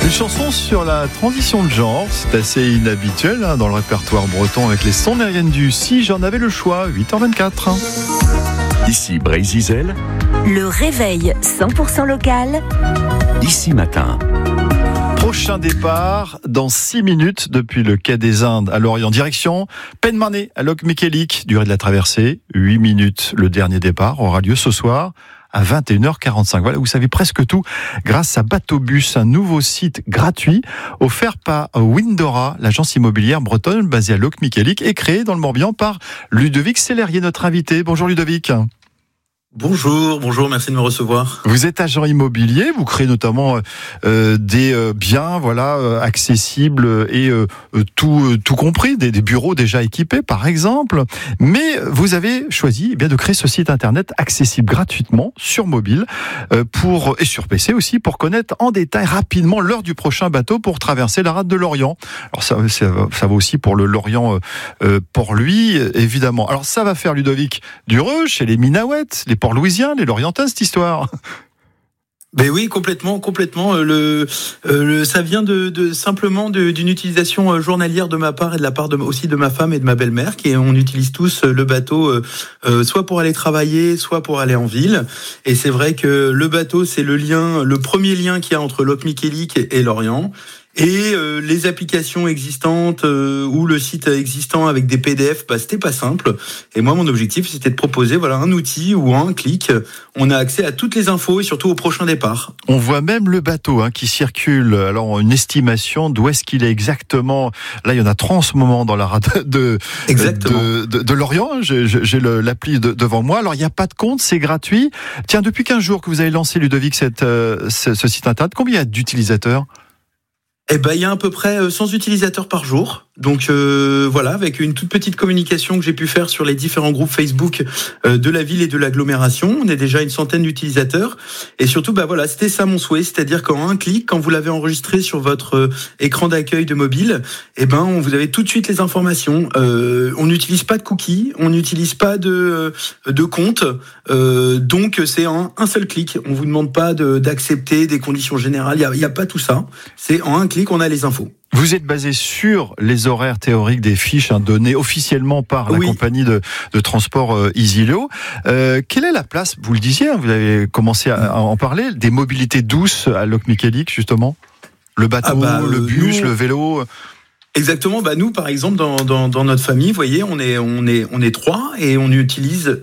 Une chanson sur la transition de genre, c'est assez inhabituel dans le répertoire breton avec les Sonneriennes du Si j'en avais le choix, 8h24. Ici Brésil, le réveil 100% local. Ici Matin. Prochain départ dans 6 minutes depuis le quai des Indes à Lorient. Direction Penmarney à Loch-Miquélic. Durée de la traversée, 8 minutes. Le dernier départ aura lieu ce soir à 21h45. Voilà, vous savez presque tout grâce à Bateaubus, un nouveau site gratuit offert par Windora, l'agence immobilière bretonne basée à Loch-Miquélic et créée dans le Morbihan par Ludovic Sellerier, notre invité. Bonjour Ludovic. Bonjour, merci de me recevoir. Vous êtes agent immobilier, vous créez notamment des biens accessibles et tout compris, des bureaux déjà équipés par exemple, mais vous avez choisi de créer ce site internet accessible gratuitement sur mobile et sur PC aussi pour connaître en détail rapidement l'heure du prochain bateau pour traverser la rade de Lorient. Alors ça va aussi pour le Lorient Port-Louis évidemment. Alors ça va faire Ludovic Dureux chez les Minahouettes, les Port-Louisiens, les Lorientins, cette histoire. Ben oui, complètement. Ça vient simplement d'une utilisation journalière de ma part et de la part aussi de ma femme et de ma belle-mère, on utilise tous le bateau, soit pour aller travailler, soit pour aller en ville. Et c'est vrai que le bateau, c'est le premier lien qu'il y a entre Loch-Miquélic et Lorient. Et les applications existantes ou le site existant avec des PDF, c'était pas simple. Et moi, mon objectif, c'était de proposer un outil où en un clic, on a accès à toutes les infos et surtout au prochain départ. On voit même le bateau qui circule. Alors, une estimation d'où est-ce qu'il est exactement. Là, il y en a 3 en ce moment dans la rade de Lorient. J'ai l'appli devant moi. Alors, il n'y a pas de compte, c'est gratuit. Tiens, depuis 15 jours que vous avez lancé, Ludovic, ce site internet, combien il y a d'utilisateurs ? Il y a à peu près 100 utilisateurs par jour. Donc avec une toute petite communication que j'ai pu faire sur les différents groupes Facebook de la ville et de l'agglomération, on est déjà une centaine d'utilisateurs. Et surtout, c'était ça mon souhait, c'est-à-dire qu'en un clic, quand vous l'avez enregistré sur votre écran d'accueil de mobile, vous avez tout de suite les informations. On n'utilise pas de cookies, on n'utilise pas de compte, donc c'est en un seul clic. On vous demande pas d'accepter des conditions générales. Il y a pas tout ça. C'est en un clic, on a les infos. Vous êtes basé sur les horaires théoriques des fiches données officiellement par la compagnie de transport Easylo. Quelle est la place, vous le disiez, vous avez commencé à en parler, des mobilités douces à Loch-Miquélic justement ? Le bateau, le bus, le vélo. Exactement. Nous, par exemple, dans notre famille, vous voyez, on est 3 et on utilise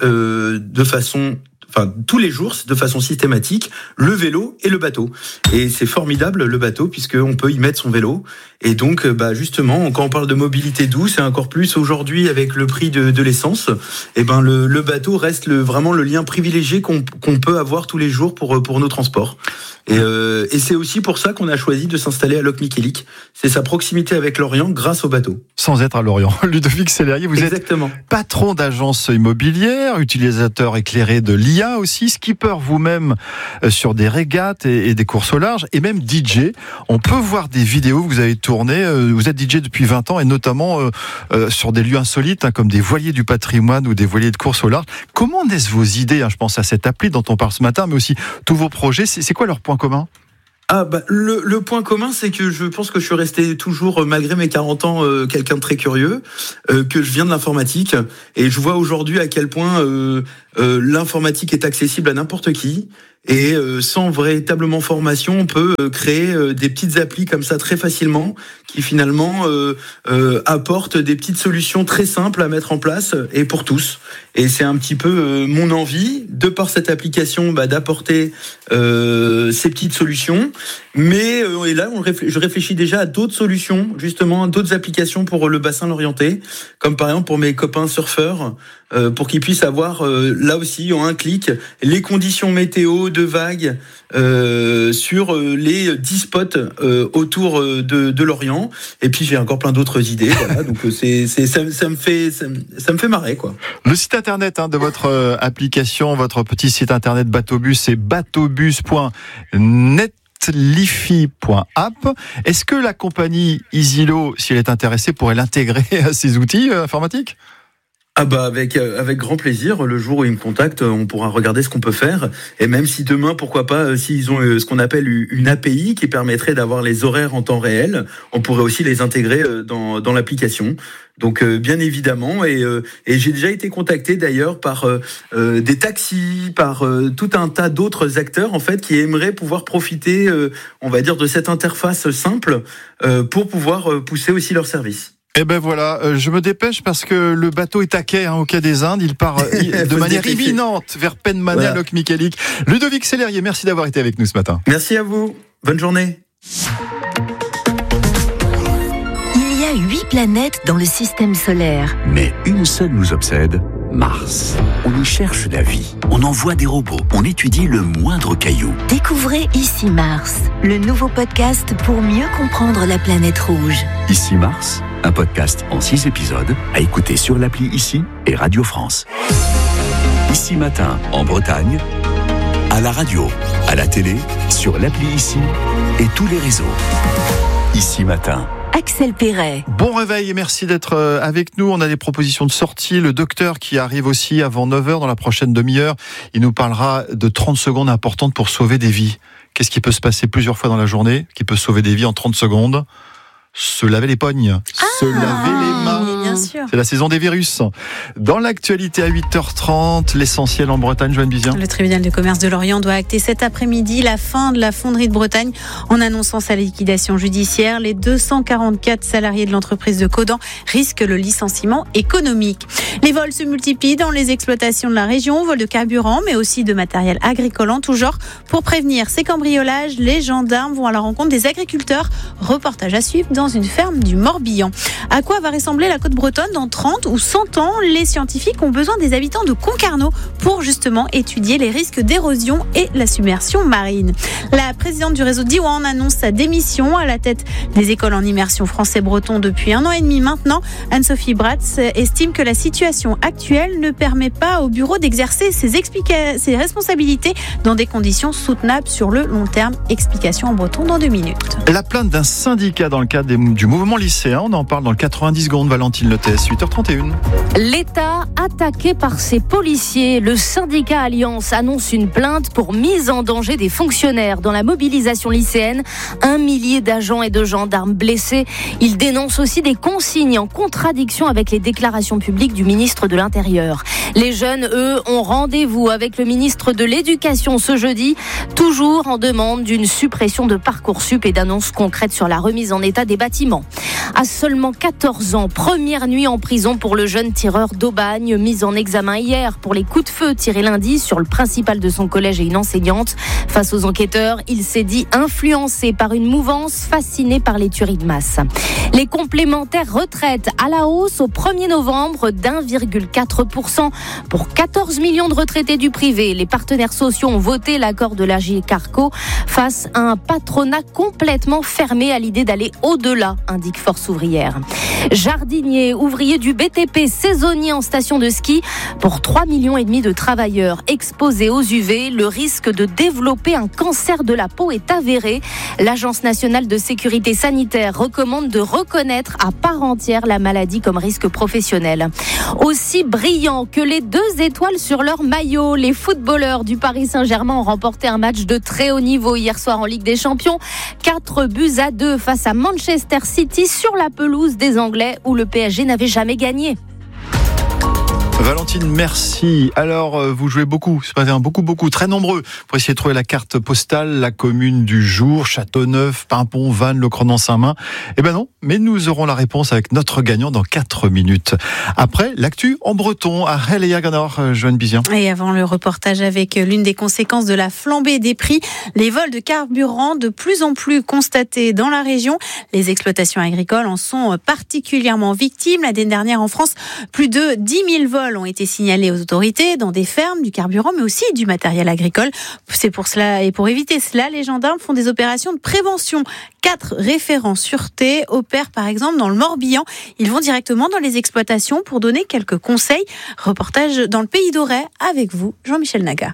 tous les jours, de façon systématique, le vélo et le bateau. Et c'est formidable, le bateau, puisqu'on peut y mettre son vélo. Et donc, justement, quand on parle de mobilité douce, et encore plus aujourd'hui avec le prix de l'essence, le bateau reste vraiment le lien privilégié qu'on peut avoir tous les jours pour nos transports. Et c'est aussi pour ça qu'on a choisi de s'installer à Loch-Miquélic. C'est sa proximité avec Lorient grâce au bateau. Sans être à Lorient. Ludovic Sellerier, vous Exactement. êtes patron d'agence immobilière, utilisateur éclairé de l'IA aussi, skipper vous-même sur des régates et des courses au large, et même DJ. On peut voir des vidéos que vous avez tournées. Vous êtes DJ depuis 20 ans et notamment sur des lieux insolites comme des voiliers du patrimoine ou des voiliers de course au large. Comment naissent vos idées ? Je pense à cette appli dont on parle ce matin, mais aussi tous vos projets. C'est quoi leur point commun ? Le point commun, c'est que je pense que je suis resté toujours, malgré mes 40 ans, quelqu'un de très curieux, que je viens de l'informatique, et je vois aujourd'hui à quel point l'informatique est accessible à n'importe qui, et sans véritablement formation, on peut créer des petites applis comme ça très facilement, qui finalement apportent des petites solutions très simples à mettre en place, et pour tous. Et c'est un petit peu mon envie, de par cette application, d'apporter ces petites solutions. Mais et là, je réfléchis déjà à d'autres solutions, justement, à d'autres applications pour le bassin lorientais, comme par exemple pour mes copains surfeurs, pour qu'ils puissent avoir, là aussi, en un clic, les conditions météo de vagues sur les 10 spots autour de Lorient. Et puis j'ai encore plein d'autres idées. Voilà, donc ça me fait marrer, quoi. Le site internet de votre application, votre petit site internet Bateaubus, c'est bateaubus.net. Lifi.app. Est-ce que la compagnie Easylo, si elle est intéressée, pourrait l'intégrer à ses outils informatiques ? Avec grand plaisir. Le jour où ils me contactent, on pourra regarder ce qu'on peut faire. Et même si demain, pourquoi pas, s'ils ont ce qu'on appelle une API qui permettrait d'avoir les horaires en temps réel, on pourrait aussi les intégrer dans l'application. Donc bien évidemment, et j'ai déjà été contacté d'ailleurs par des taxis, par tout un tas d'autres acteurs en fait qui aimeraient pouvoir profiter, on va dire, de cette interface simple pour pouvoir pousser aussi leurs services. Eh ben voilà, je me dépêche parce que le bateau est à quai au quai des Indes. Il part de manière imminente vers Penmana, Loc Michelic. Ludovic Sellerier, merci d'avoir été avec nous ce matin. Merci à vous. Bonne journée. Il y a 8 planètes dans le système solaire. Mais une seule nous obsède, Mars. On y cherche la vie, on envoie des robots, on étudie le moindre caillou. Découvrez Ici Mars, le nouveau podcast pour mieux comprendre la planète rouge. Ici Mars, un podcast en 6 épisodes à écouter sur l'appli Ici et Radio France. Ici Matin, en Bretagne, à la radio, à la télé, sur l'appli Ici et tous les réseaux. Ici Matin. Axel Perret. Bon réveil et merci d'être avec nous. On a des propositions de sortie. Le docteur qui arrive aussi avant 9h dans la prochaine demi-heure. Il nous parlera de 30 secondes importantes pour sauver des vies. Qu'est-ce qui peut se passer plusieurs fois dans la journée qui peut sauver des vies en 30 secondes ? Se laver les pognes, se laver les mains. Bien sûr. C'est la saison des virus. Dans l'actualité à 8h30, l'essentiel en Bretagne, Joanne Bizien. Le tribunal de commerce de Lorient doit acter cet après-midi la fin de la fonderie de Bretagne en annonçant sa liquidation judiciaire. Les 244 salariés de l'entreprise de Caudan risquent le licenciement économique. Les vols se multiplient dans les exploitations de la région, vols de carburant mais aussi de matériel agricole en tout genre. Pour prévenir ces cambriolages, les gendarmes vont à la rencontre des agriculteurs. Reportage à suivre dans une ferme du Morbihan. À quoi va ressembler la côte bretonne dans 30 ou 100 ans ? Les scientifiques ont besoin des habitants de Concarneau pour justement étudier les risques d'érosion et la submersion marine. La présidente du réseau Diwan annonce sa démission à la tête des écoles en immersion français-breton depuis 1 an et demi maintenant. Anne-Sophie Bratz estime que la situation actuelle ne permet pas au bureau d'exercer ses responsabilités dans des conditions soutenables sur le long terme. Explication en breton dans 2 minutes. La plainte d'un syndicat dans le cadre du mouvement lycéen, on en parle dans le 90 secondes. Valentine Lotès, 8h31. L'État attaqué par ses policiers. Le syndicat Alliance annonce une plainte pour mise en danger des fonctionnaires dans la mobilisation lycéenne. 1 millier d'agents et de gendarmes blessés. Il dénonce aussi des consignes en contradiction avec les déclarations publiques du ministre de l'Intérieur. Les jeunes, eux, ont rendez-vous avec le ministre de l'Éducation ce jeudi, toujours en demande d'une suppression de Parcoursup et d'annonces concrètes sur la remise en état des bâtiments. À seulement 14 ans, première nuit en prison pour le jeune tireur d'Aubagne, mis en examen hier pour les coups de feu tirés lundi sur le principal de son collège et une enseignante. Face aux enquêteurs, il s'est dit influencé par une mouvance fascinée par les tueries de masse. Les complémentaires retraites à la hausse au 1er novembre d'1,4%. Pour 14 millions de retraités du privé, les partenaires sociaux ont voté l'accord de l'AGIRC-ARCO face à un patronat complètement fermé à l'idée d'aller au-delà, indique Force ouvrière. Jardiniers, ouvriers du BTP, saisonniers en station de ski. Pour 3,5 millions de travailleurs exposés aux UV, le risque de développer un cancer de la peau est avéré. L'Agence nationale de sécurité sanitaire recommande de reconnaître à part entière la maladie comme risque professionnel. Aussi brillant que les 2 étoiles sur leur maillot, les footballeurs du Paris Saint-Germain ont remporté un match de très haut niveau hier soir en Ligue des Champions. 4-2 face à Manchester City sur la pelouse des Anglais où le PSG n'avait jamais gagné. Valentine, merci. Alors, vous jouez beaucoup, c'est pas beaucoup, très nombreux pour essayer de trouver la carte postale, la commune du jour, Châteauneuf, Paimpont, Vannes, Locronan-Saint-Main. Eh ben non, mais nous aurons la réponse avec notre gagnant dans 4 minutes. Après, l'actu en breton à Réléa-Ganor, Joanne Bizien. Et avant le reportage avec l'une des conséquences de la flambée des prix, les vols de carburant de plus en plus constatés dans la région. Les exploitations agricoles en sont particulièrement victimes. L'année dernière en France, plus de 10 000 vols ont été signalés aux autorités dans des fermes, du carburant, mais aussi du matériel agricole. C'est pour cela et pour éviter cela, les gendarmes font des opérations de prévention. 4 référents sûreté opèrent par exemple dans le Morbihan. Ils vont directement dans les exploitations pour donner quelques conseils. Reportage dans le Pays d'Auray avec vous, Jean-Michel Naga.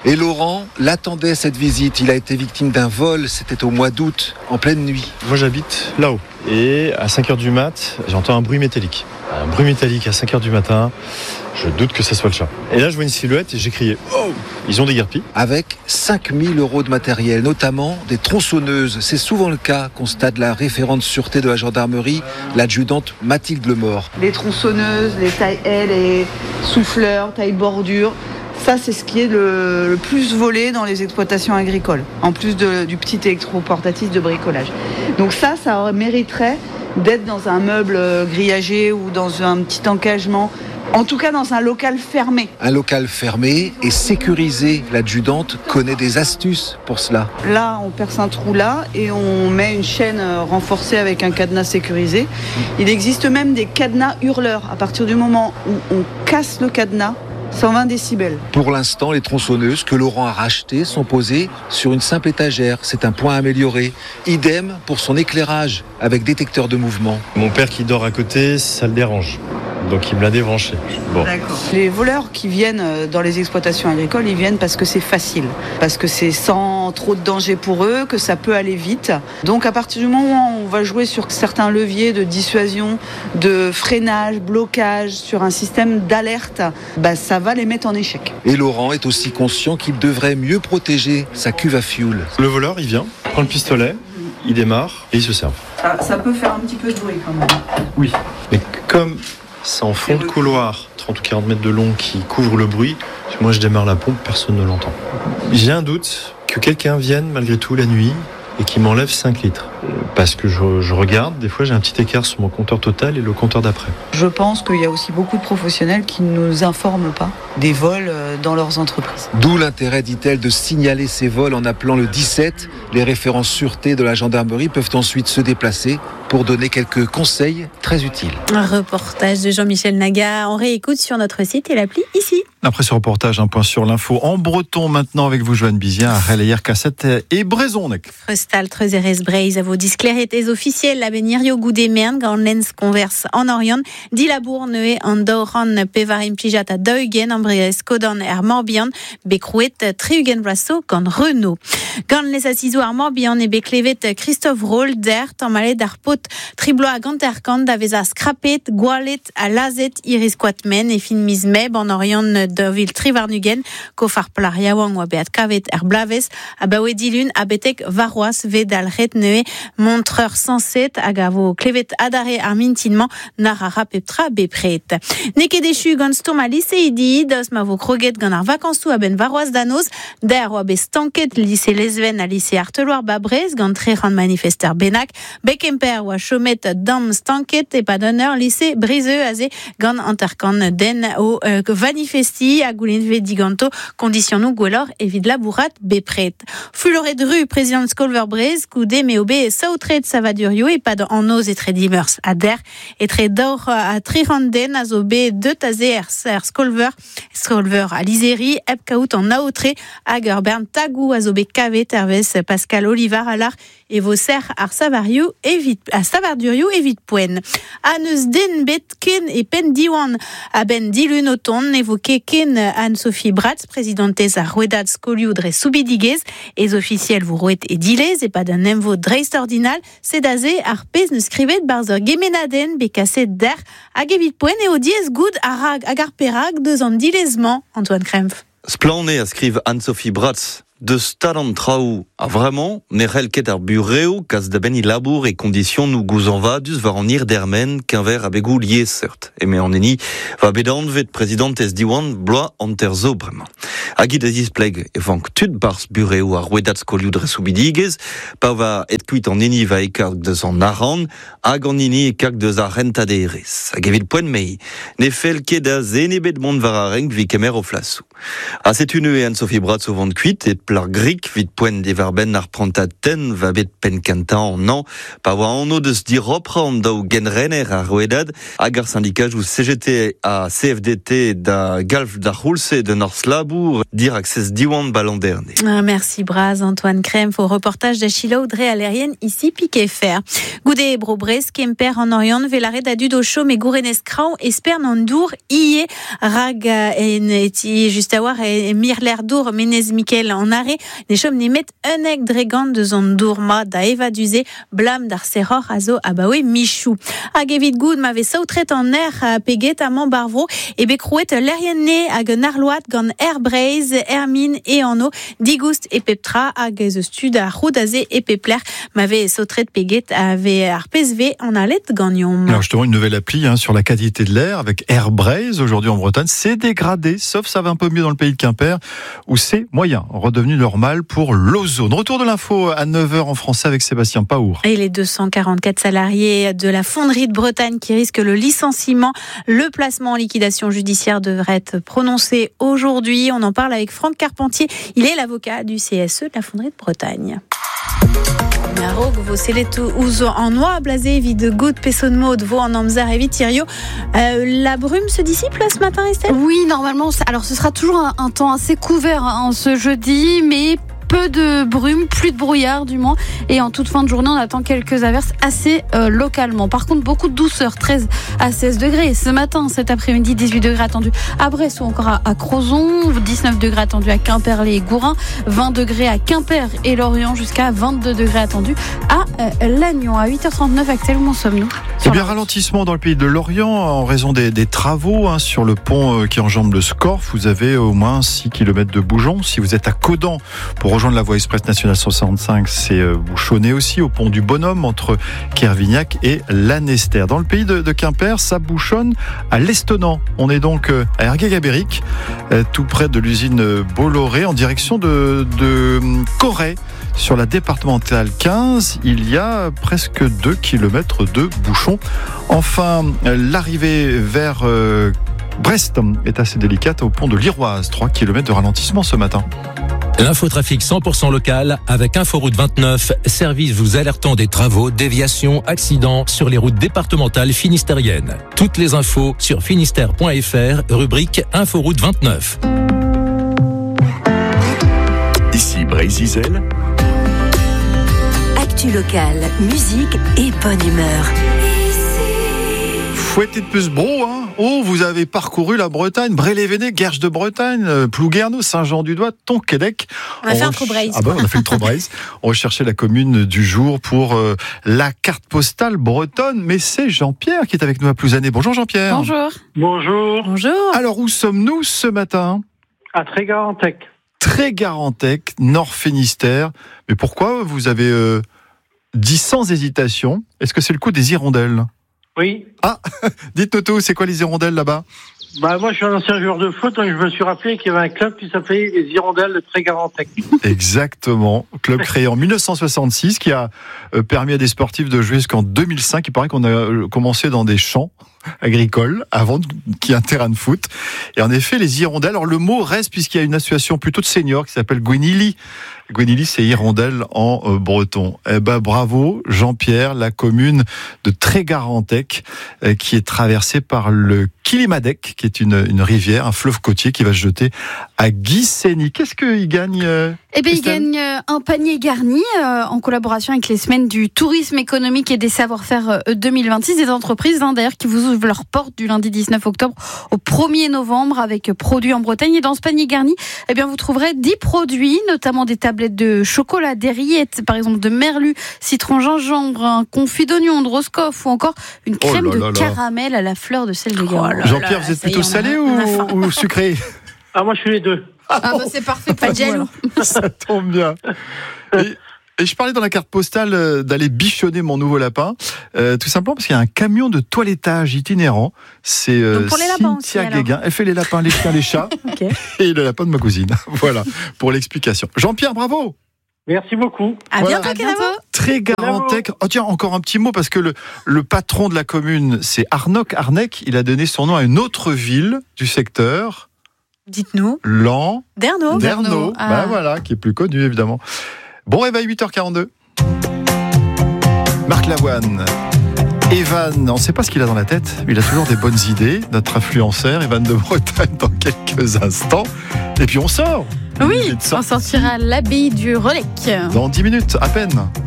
Et Laurent l'attendait cette visite. Il a été victime d'un vol, c'était au mois d'août, en pleine nuit. Moi j'habite là-haut et à 5h du mat, j'entends un bruit métallique. Un bruit métallique à 5h du matin, je doute que ce soit le chat. Et là je vois une silhouette et j'ai crié « Oh !» Ils ont déguerpi. Avec 5 000 € de matériel, notamment des tronçonneuses. C'est souvent le cas, constate la référente sûreté de la gendarmerie, l'adjudante Mathilde Lemort. Les tronçonneuses, les taille-L, les souffleurs, taille-bordure. Ça, c'est ce qui est le plus volé dans les exploitations agricoles, en plus du petit électroportatif de bricolage. Donc ça mériterait d'être dans un meuble grillagé ou dans un petit encagement, en tout cas dans un local fermé. Un local fermé et sécurisé. L'adjudante connaît des astuces pour cela. Là, on perce un trou là et on met une chaîne renforcée avec un cadenas sécurisé. Il existe même des cadenas hurleurs. À partir du moment où on casse le cadenas, 120 décibels. Pour l'instant, les tronçonneuses que Laurent a rachetées sont posées sur une simple étagère. C'est un point amélioré. Idem pour son éclairage avec détecteur de mouvement. Mon père qui dort à côté, ça le dérange. Donc il me l'a débranché. Bon. D'accord. Les voleurs qui viennent dans les exploitations agricoles, ils viennent parce que c'est facile, parce que c'est sans trop de danger pour eux, que ça peut aller vite. Donc à partir du moment où on va jouer sur certains leviers de dissuasion, de freinage, blocage, sur un système d'alerte, ça va les mettre en échec. Et Laurent est aussi conscient qu'il devrait mieux protéger sa cuve à fioul. Le voleur, il vient, prend le pistolet, il démarre et il se serve. Ça peut faire un petit peu de bruit quand même. Oui, mais comme c'est en fond de couloir, 30 ou 40 mètres de long qui couvre le bruit, moi je démarre la pompe, personne ne l'entend. J'ai un doute que quelqu'un vienne malgré tout la nuit et qui m'enlève 5 litres. Parce que je regarde, des fois j'ai un petit écart sur mon compteur total et le compteur d'après. Je pense qu'il y a aussi beaucoup de professionnels qui ne nous informent pas des vols dans leurs entreprises. D'où l'intérêt, dit-elle, de signaler ces vols en appelant le 17. Les référents sûreté de la gendarmerie peuvent ensuite se déplacer pour donner quelques conseils très utiles. Un reportage de Jean-Michel Naga. On réécoute sur notre site et l'appli ici. Après ce reportage, un point sur l'info en breton maintenant avec vous, Joanne Bizien, à Relayer, Cassette et Brezonec. Frestal, Trezerez, Breiz, à vos disclérités officielles, la Benirio Goudemern, Grand Lens Converse en Orion, Dilabour, Neué, Andorran, Pevarim, Pijat, à Deugen, Ambrez, Codan, Morbihan, Becrouet, Triugen Brasso, Gan Renault. Gan les assiso à Morbihan et Beclevet, Christophe Roll, Der, Tamalé, Darpot, Triblo à Ganterkand, Avesa, Scrapet, Gualet, à Lazet, Iris Quatmen, et Finmis Meb, en Orion, Deville, Trivarnugen, Kofar Plariawang, ou à Beat Kavet, Erblaves, à Baoué Dilun, à Betek, Varois, Vedal, Retneué, Montreur 107, Agavo, Clevet, Adare, Armintinement, Narara, Peptra, Bepret. Neke déchu, Ganstom, à lycée Idi, Dosmavo, Kroget, Ganar, Vacansu, à Ben Varois, Danos, Der, ou à Bestanket, lycée Lesven, à lycée Arteloir, Babrez, Gantré, Rand Manifester, Benac, Bekemper, ou à Chomet, Dam, Stanket, et pas d'honneur, lycée Briseux, Azé, Gan, Anterkan, Den, au Vanifesti, à Goulin, Vediganto, Conditionnou, Gouelor, et Vidla, Bourrat, Bepret. Fuloré de rue, président de Skolverbrez, Coudé, Méobé, Sautret, Savadurio, et pas en Oz et très dimers, à Der, et très d'or, à Triranden, à Zobé, de Tazé, Skolver, à Liseri, Epkaout en Aotré, à Gerbern, Tagou, à Zobé, Kavé, Terves, Pascal Olivar, à l'art, et vos serres, à Savario, et vite, à Savadurio, et vite poen. À Neusden, Betken, et Pendiwan, à Ben Dilun, Auton, évoqué Ken, Anne-Sophie Bratz, présidente à Ruedad, Skoliudre, et Soubidiguez, et officiels, vous rouet et Dilez, et pas d'un nemvo dreist ordinal, c'est d'azé, arpez, ne scrivet, barzer, gemenaden, bécassé der, agevit poen, et au diez, good, arag, agarperag, deux ans dilezement, Antoine Krempf. Splané, a scrive Anne-Sophie Bratz. De Stadan Traou a vraiment, nerel ket ar bureo, kas da ben i labour et conditions nous gouzan vadus var en ir dermen qu'un verre a begou lié certes. Et mais en eni, va bedan vet président es diwan bloa anterzo bremañ. Hagi da displeg e vank tud bars bureo a rouedat skoliudre soubidigez, pa va et kuit en eni va ekak deus an aran, hag en eni ekak deus a renta de erez. Hag evit poen mei, ne fel ket da zenebet mont var a renk vi kemer o flasou. A set une e Anne-Sophie Bratz au vent kuit et plar grik vit poen de var ben arprantaten va bet penkanta en an, pa oa anno deus diropran daou genrenner a roedad, hag ar syndikaj ou CGT a CFDT da galf da Roulse de North Labour, dir access diwan balanderne. Merci Braz, Antoine Krempf, au reportage d'Achille Audrey Alérienne, ici Piquet Fer. Goude Brobrez, Kemper en Orient, Velare d'Adu d'Ochom et Gourenes Krau, Espern en Dour, Ié, Rag et juste à voir, et Mirler Dour, Menez Mikel en arrêt, Nechom Nemet, Unek Dregan de Zondourma, da Eva Duzé, Blam d'Arseror, Azo, Abawe, Michou. Agevit Goud m'avait sautret en air à Peguet, à Montbarvro, et Becrouet, l'Arienne, à Gnarloat, Gan Airbraze, Hermine et en eau, Digoust et Peptra, à Stud, à Roudazé et Pepler, m'avait sautret de Peguet, avait Arpesv, en Allet, Gagnon. Alors justement, une nouvelle appli sur la qualité de l'air avec Airbraze aujourd'hui en Bretagne. C'est dégradé, sauf ça va un peu mieux dans le pays de Quimper, où c'est moyen, redevenu normal pour l'ozone. Retour de l'info à 9h en français avec Sébastien Paour. Et les 244 salariés de la fonderie de Bretagne qui risquent le licenciement, le placement en liquidation judiciaire devrait être prononcé aujourd'hui. On en parle avec Franck Carpentier. Il est l'avocat du CSE de la fonderie de Bretagne. Narog, vos céleto ouzo en noix blasé, vide goutte, pesson mode, vos en amzar et vitirio. La brume se dissipe là ce matin, Estelle ? Oui, normalement. Alors, ce sera toujours un temps assez couvert ce jeudi, mais peu de brume, plus de brouillard du moins, et en toute fin de journée on attend quelques averses assez localement. Par contre beaucoup de douceur, 13 à 16 degrés ce matin, cet après-midi 18 degrés attendus à Brest ou encore à Crozon, 19 degrés attendus à Quimperlé et Gourin, 20 degrés à Quimper et Lorient, jusqu'à 22 degrés attendus à Lannion. À 8h39 actuellement, où sommes-nous ? Eh bien, ralentissement dans le pays de Lorient en raison des travaux sur le pont qui enjambe le Scorff. Vous avez au moins 6 km de bouchons. Si vous êtes à Caudan pour rejoindre la voie express nationale 65, c'est bouchonné aussi au pont du Bonhomme entre Kervignac et Lanester. Dans le pays de Quimper, ça bouchonne à l'Estonant. On est donc à Ergué-Gabéric, tout près de l'usine Bolloré, en direction de Corray. Sur la départementale 15, il y a presque 2 km de bouchons. Enfin, l'arrivée vers Brest est assez délicate au pont de l'Iroise. 3 km de ralentissement ce matin. L'infotrafic 100% local avec Inforoute 29, service vous alertant des travaux, déviations, accidents sur les routes départementales finistériennes. Toutes les infos sur finistère.fr, rubrique Inforoute 29. Ici Brésil. Actu local, musique et bonne humeur. Fouetté de plus bro, Oh, vous avez parcouru la Bretagne, Bray-les-Vénets, Guerche de Bretagne, Plouguerneau, Saint-Jean-du-Doigt, Tonquédec. On a fait un Trobraise. Ah ben, on a fait le Trobraise. On recherchait la commune du jour pour la carte postale bretonne, mais c'est Jean-Pierre qui est avec nous à Plouzané. Bonjour Jean-Pierre. Bonjour. Bonjour. Bonjour. Alors où sommes-nous ce matin ? À Trégarantec. Trégarantec, Nord Finistère. Mais pourquoi vous avez dit sans hésitation ? Est-ce que c'est le coup des hirondelles ? Oui. Ah, dites-nous tout, c'est quoi les hirondelles là-bas ? Moi, je suis un ancien joueur de foot, donc je me suis rappelé qu'il y avait un club qui s'appelait les Hirondelles de Trégarantec. Exactement. Club créé en 1966 qui a permis à des sportifs de jouer jusqu'en 2005. Il paraît qu'on a commencé dans des champs agricoles avant qu'il y ait un terrain de foot. Et en effet, les hirondelles, alors le mot reste puisqu'il y a une association plutôt de seniors qui s'appelle Gwynili. Gwynili, c'est hirondelle en breton. Eh ben, bravo, Jean-Pierre, la commune de Trégarantec, qui est traversée par le Kilimadec, qui est une rivière, un fleuve côtier qui va se jeter à Guissény. Qu'est-ce qu'il gagne il gagne un panier garni en collaboration avec les semaines du tourisme économique et des savoir-faire 2026. Des entreprises d'ailleurs qui vous ouvrent leurs portes du lundi 19 octobre au 1er novembre avec produits en Bretagne. Et dans ce panier garni, vous trouverez 10 produits, notamment des tablettes de chocolat, des rillettes, par exemple de merlu, citron, gingembre, un confit d'oignon, de Roscoff ou encore une crème de caramel à la fleur de sel de Guérande. Jean-Pierre, vous êtes plutôt salé ou sucré ? Ah, moi je suis les deux. C'est parfait, pas de jaloux. Ça tombe bien. Et je parlais dans la carte postale d'aller bichonner mon nouveau lapin, tout simplement parce qu'il y a un camion de toilettage itinérant. C'est pour les lapins Cynthia aussi, Guéguin. Elle fait les lapins, les chiens, les chats. Okay. Et le lapin de ma cousine. Voilà, pour l'explication. Jean-Pierre, bravo. Merci beaucoup. À bientôt. Trégarantec. Oh tiens, encore un petit mot, parce que le patron de la commune, c'est Arnoc Arnec. Il a donné son nom à une autre ville du secteur. Dites-nous. Landerneau. Derno. Voilà, qui est plus connu évidemment. Bon réveil, 8h42. Marc Lavoine. Evan, on ne sait pas ce qu'il a dans la tête, mais il a toujours des bonnes idées. Notre influenceur, Evan de Bretagne, dans quelques instants. Et puis on sort. Oui, on sortira l'abbaye du Relecq. Dans 10 minutes, à peine.